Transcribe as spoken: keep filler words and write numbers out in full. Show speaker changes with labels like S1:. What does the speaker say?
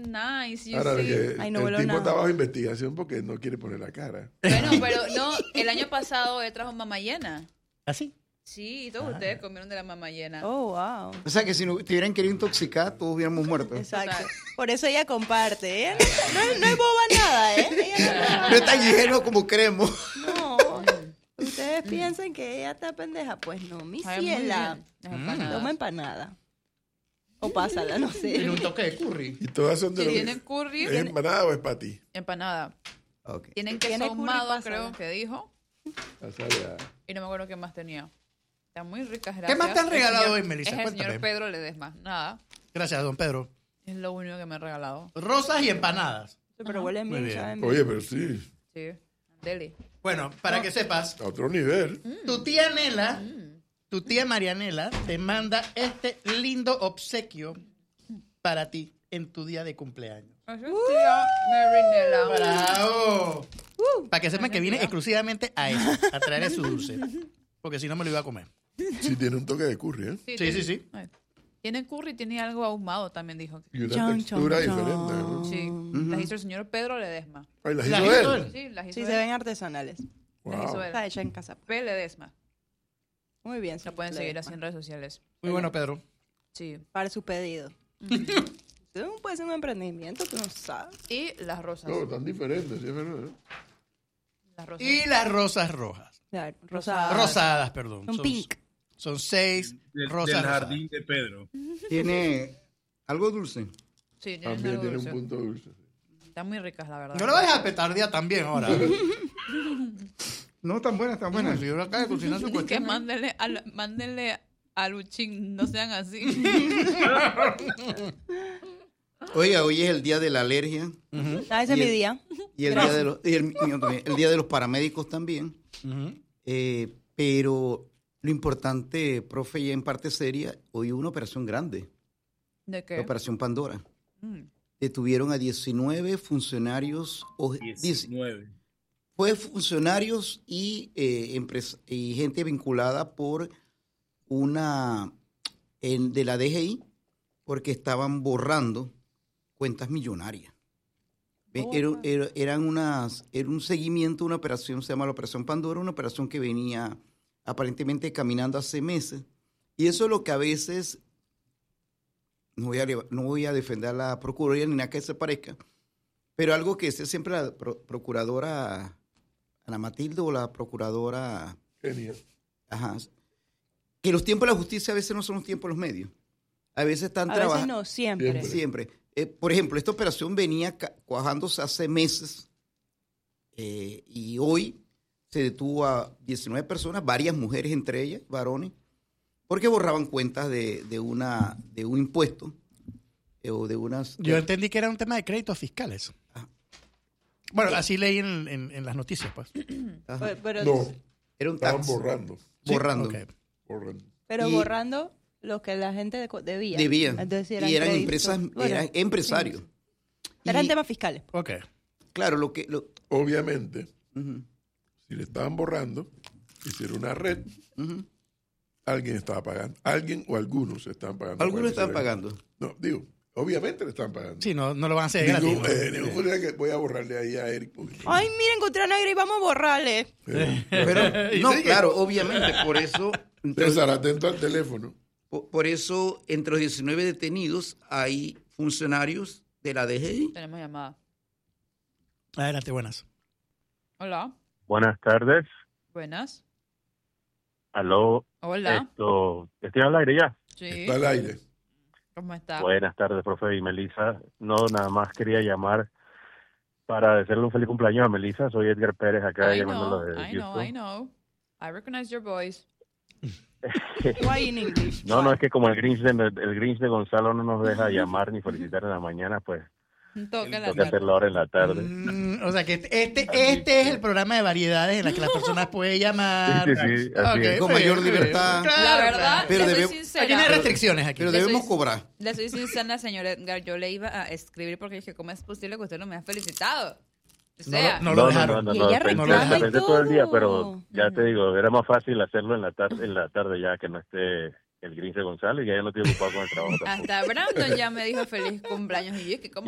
S1: nice. You
S2: Ahora,
S1: see.
S2: que
S3: Ay, no
S2: el
S3: vuelo
S2: tipo
S3: nada.
S2: está bajo investigación porque no quiere poner la cara.
S1: Bueno, pero no, el año pasado él trajo mamá llena.
S4: ¿Así?
S1: Sí, y todos
S4: Ah.
S1: ustedes comieron de la mamá llena.
S3: Oh, wow.
S5: O sea que si no te hubieran querido intoxicar, todos hubiéramos muerto.
S3: Exacto.
S1: Total.
S3: Por eso ella comparte. Ella no, no, es- no es boba nada, ¿eh? Ella
S5: No es tan ingenuo como creemos.
S3: no, no. Ustedes piensan que ella está pendeja. Pues no, mi
S1: Sabe muy
S3: ciela.
S1: bien las empanadas.
S3: Toma empanada. O pásala, no
S4: Tiene
S3: sé.
S4: un toque de curry.
S2: Y todas son de
S1: Si
S2: lo
S1: tienen curry,
S2: ¿Es empanada o es para ti?
S1: empanada.
S5: Ok.
S1: Tienen
S3: Tiene
S1: queso
S3: curry,
S1: ahumado,
S3: pásala.
S1: creo que dijo.
S2: O sea, ya.
S1: Y no me acuerdo qué más tenía. Están muy ricas, gracias.
S4: ¿Qué más te han
S1: El
S4: regalado
S1: señor-
S4: hoy, Melissa?
S1: Es el
S4: Cuéntame.
S1: señor Pedro Ledesma. Nada.
S4: Gracias, don Pedro.
S1: Es lo único que me ha regalado.
S4: Rosas y empanadas.
S3: Pero huele
S4: Muy
S3: bien,
S4: bien.
S3: saben bien.
S2: Oye, pero sí,
S1: Sí. Deli.
S4: Bueno, para que sepas,
S2: a otro nivel.
S4: tu tía Nela, tu tía Marianela, te manda este lindo obsequio para ti en tu día de cumpleaños.
S1: Esa es tía Marinela.
S4: ¡Bravo! Para que sepan que viene exclusivamente a eso, a traer su dulce. Porque si no me lo iba a comer.
S2: Sí, tiene un toque de curry, ¿eh?
S4: Sí,
S1: tiene-
S4: sí, sí.
S1: Ay. Tiene curry, tiene algo ahumado también, dijo.
S2: Y una
S3: Chon,
S2: textura
S3: chon, chon.
S2: diferente, ¿no?
S1: Sí. Las hizo el señor Pedro Ledesma.
S2: Ay, las
S4: ¿Las
S2: hizo
S4: hizo
S2: él.
S4: él?
S1: Sí, las hizo
S3: Sí,
S1: él.
S3: se ven artesanales.
S1: Las hizo
S2: Wow.
S1: él.
S3: Está hecha en casa.
S1: P. Ledesma.
S3: Muy bien.
S1: Lo pueden
S3: señor
S1: seguir
S3: Ledesma.
S1: así en redes sociales.
S4: Muy bueno, Pedro.
S1: Sí.
S3: Para su pedido. Usted no puede ser un emprendimiento, tú no sabes.
S1: Y las rosas.
S2: No, tan diferentes, sí, es verdad. ¿eh?
S1: Las rosas.
S4: Y las rosas rojas.
S3: Claro,
S1: Ah.
S3: rosada.
S4: Rosadas, perdón.
S3: Un
S4: Son-
S3: pink.
S4: Son seis
S6: Del,
S4: rosas
S6: del
S4: rosadas.
S6: jardín de Pedro.
S5: Tiene algo dulce.
S1: Sí, tienen
S2: También
S1: algo
S2: tiene un
S1: dulce.
S2: punto dulce.
S1: Están muy ricas, la verdad.
S4: No lo dejes a petardía también ahora.
S5: No, tan buenas, tan buenas.
S4: Si yo acabo de cocinar su
S1: Que
S4: cuestión.
S1: mándenle a, la- mándenle a Luchín, no sean así.
S5: Oiga, hoy es el día de la alergia
S3: Ah, ese es
S5: Y
S3: mi
S5: el-
S3: día.
S5: y el día de los, y el, mío también, el día de los paramédicos también.
S4: Ujú.
S5: Eh, pero lo importante, profe, ya en parte seria, hoy hubo una operación grande,
S1: ¿De
S5: la
S1: qué?
S5: operación Pandora.
S1: Mm.
S5: Detuvieron a diecinueve funcionarios, o, diez-
S6: diecinueve.
S5: fue funcionarios y, eh, empres- y gente vinculada por una en- de la D G I, porque estaban borrando cuentas millonarias. Ve,
S1: Oh,
S5: era,
S1: wow.
S5: era- eran unas, era un seguimiento, una operación, se llama la Operación Pandora, una operación que venía aparentemente caminando hace meses. Y eso es lo que a veces, no voy a, leva- no voy a defender a la Procuraduría ni nada que se parezca, pero algo que decía siempre la pro- Procuradora Ana Matilde o la Procuradora,
S2: Genial.
S5: ajá, que los tiempos de la justicia a veces no son los tiempos de los medios. A veces están
S3: A veces
S5: trabajando.
S3: no, siempre.
S2: Siempre.
S5: Siempre. Eh, por ejemplo, esta operación venía ca- cuajándose hace meses eh, y hoy se detuvo a diecinueve personas, varias mujeres entre ellas, varones, porque borraban cuentas de, de, una, de un impuesto eh, o de unas...
S4: Yo entendí que era un tema de créditos fiscales.
S5: Ah.
S4: Bueno, así leí en, en- en las noticias, pues.
S5: Ajá.
S3: Pero, pero,
S2: No,
S5: Era un
S2: estaban
S5: tax.
S2: borrando.
S4: Sí,
S5: Borrando.
S4: ok.
S2: borrando.
S3: pero
S5: y-
S3: borrando lo que la gente deco- debía.
S5: Debían.
S3: Es decir,
S5: y eran
S3: créditos.
S5: empresas,
S3: Bueno,
S5: eran empresarios.
S3: eran
S5: Y,
S3: temas fiscales.
S4: Ok.
S5: Claro, lo que... Lo,
S2: Obviamente,
S5: ujú,
S2: si le estaban borrando, hicieron una red,
S5: ujú.
S2: alguien estaba pagando. Alguien o algunos estaban pagando.
S5: Algunos
S2: para
S5: estaban
S2: que se-
S5: pagando.
S2: No, digo, obviamente le están pagando.
S4: Sí, no, no lo van a hacer gratis.
S2: Ningún,
S4: ¿no?
S2: eh, ningún funcionario que voy a borrarle ahí a Eric. porque-
S3: Ay, mira, encontré a Negra y vamos a borrarle.
S2: Eh,
S5: Pero,
S4: Y
S5: no,
S4: sigue.
S5: claro, obviamente, por eso...
S2: César, atento al teléfono.
S5: Por, por eso, entre los diecinueve detenidos hay funcionarios de la D G I.
S1: Tenemos llamada.
S4: Adelante, buenas.
S1: Hola.
S7: Buenas tardes.
S1: Buenas.
S7: Aló.
S1: Hola.
S7: Esto, ¿estoy al aire ya?
S1: Sí.
S2: Está al aire.
S1: ¿Cómo está?
S7: Buenas tardes, profe y Melissa. No, nada más quería llamar para desearle un feliz cumpleaños a Melissa. Soy Edgar Pérez, acá
S1: I
S7: llamándolo
S1: know,
S7: de
S1: I know,
S7: Houston.
S1: I know. I recognize your voice.
S3: Why in English?
S7: No, no, es que como el Grinch de, el Grinch de Gonzalo no nos deja llamar ni felicitar en la mañana, pues
S1: Toca la
S7: toca hacerlo ahora en la tarde.
S4: Mm, o sea que este, este es el programa de variedades en el que las personas pueden llamar.
S7: Sí, sí, sí, así
S4: Ok,
S7: es.
S5: Con
S4: muy
S5: mayor
S4: bien, muy bien.
S5: libertad.
S4: Claro,
S1: La verdad,
S4: claro.
S5: Pero
S1: le soy
S5: debe-
S1: sincera.
S4: Aquí no hay restricciones aquí.
S5: Pero
S1: Le
S5: debemos
S1: soy-
S5: cobrar.
S1: Le soy sincera, señor Edgar. Yo le iba a escribir porque dije, ¿cómo es posible que usted no me ha felicitado? O sea,
S4: No lo
S7: No, no,
S4: dejaron.
S7: no, no,
S3: Y
S7: no,
S3: ella
S7: pensé,
S4: reclama y
S7: pensé todo el día,
S3: todo.
S7: pero ya te
S1: Ujú.
S7: digo, era más fácil hacerlo en la tarde, en la tarde ya que no esté el Grinch de Gonzalo y ya yo no estoy ocupado con el trabajo tampoco.
S1: hasta Brandon ya me dijo feliz cumpleaños y yo, que ¿cómo